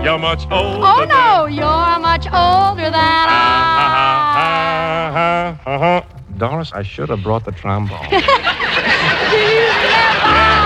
You're much older Oh, no, you're much older than I. Doris, I should have brought the trombone. Do you stand by?